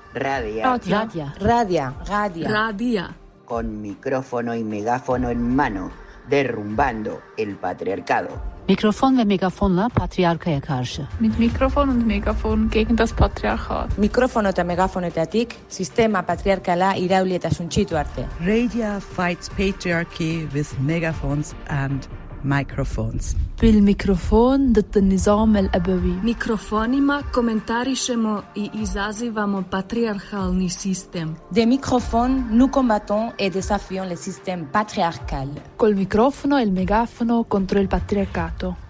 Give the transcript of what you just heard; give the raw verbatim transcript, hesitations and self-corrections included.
Radia. Radia. Radia. Radia. Radia. Con micrófono y megáfono en mano, derrumbando el patriarcado. Mikrofon ve megafonla patriarkaya karşı. Mit Mikrofon und Megafon gegen das Patriarchat. Mikrofono eta megafonetatik sistema patriarkala irauli eta suntsitu arte. Radia fights patriarchy with megaphones and microphones. بالميكروفون ضد النظام الأبوي. Mikrofonima komentarišemo i izazivamo patriarhalni sistem. Des microphones, nous combattons et désafions le système patriarcal. Col microfono e il megafono contro il patriarcato.